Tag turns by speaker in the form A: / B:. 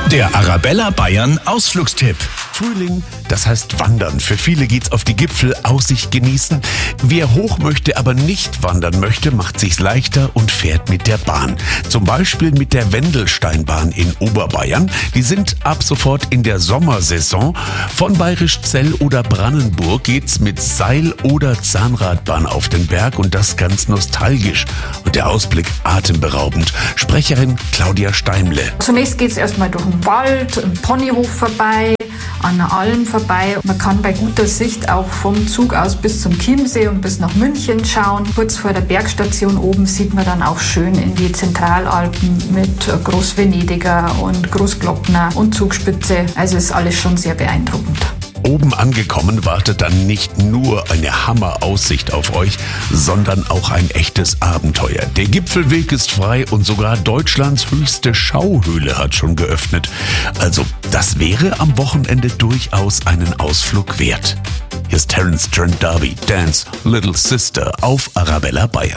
A: Der Arabella Bayern Ausflugstipp.
B: Frühling, das heißt wandern. Für viele geht's auf die Gipfel, Aussicht genießen. Wer hoch möchte, aber nicht wandern möchte, macht sich's leichter und fährt mit der Bahn. Zum Beispiel mit der Wendelsteinbahn in Oberbayern. Die sind ab sofort in der Sommersaison. Von Bayrischzell oder Brannenburg geht's mit Seil- oder Zahnradbahn auf den Berg und das ganz nostalgisch. Und der Ausblick atemberaubend. Sprecherin Claudia Steimle.
C: Zunächst geht's erstmal durch den Wald, im Ponyhof vorbei, an der Alm vorbei. Man kann bei guter Sicht auch vom Zug aus bis zum Chiemsee und bis nach München schauen. Kurz vor der Bergstation oben sieht man dann auch schön in die Zentralalpen mit Großvenediger und Großglockner und Zugspitze. Also ist alles schon sehr beeindruckend.
B: Oben angekommen wartet dann nicht nur eine Hammeraussicht auf euch, sondern auch ein echtes Abenteuer. Der Gipfelweg ist frei und sogar Deutschlands höchste Schauhöhle hat schon geöffnet. Also, das wäre am Wochenende durchaus einen Ausflug wert. Hier ist Terence Trent D'Arby, Dance Little Sister auf Arabella Bayern.